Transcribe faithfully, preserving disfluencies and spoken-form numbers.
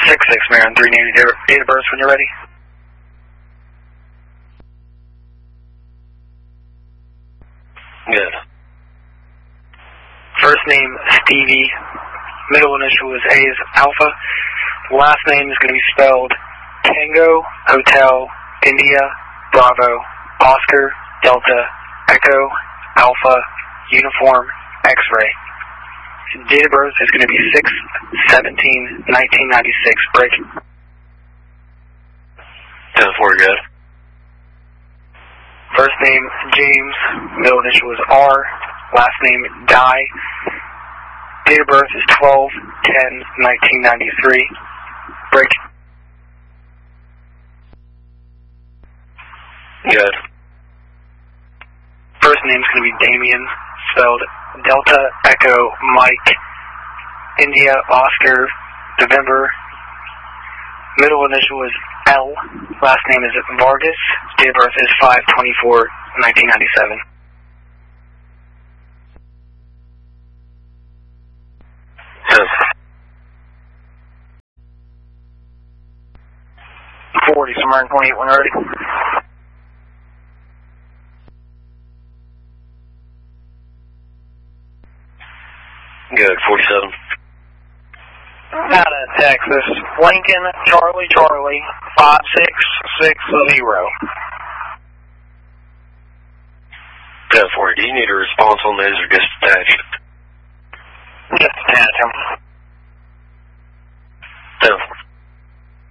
six six, Marin, three ninety, date of birth when you're ready. Good. First name, Stevie. Middle initial is A is Alpha. Last name is going to be spelled Tango, Hotel, India, Bravo, Oscar, Delta, Echo, Alpha, Uniform, X-ray. Date of birth is going to be six seventeen nineteen ninety-six. Break. ten four, good. First name, James. Middle initial is R. Last name, Dye. Date of birth is twelve ten nineteen ninety-three. Break. Good. First name is going to be Damien, spelled Delta, Echo, Mike, India, Oscar, November. Middle initial is L. Last name is Vargas. Date of birth is five twenty-four nineteen ninety-seven. Good. forty, Samaritan twenty-eight, when ready. Good, forty-seven. Out of Texas, Lincoln, Charlie, Charlie, five six six zero. ten four, do you need a response on those or just attached? Just attach them. ten four.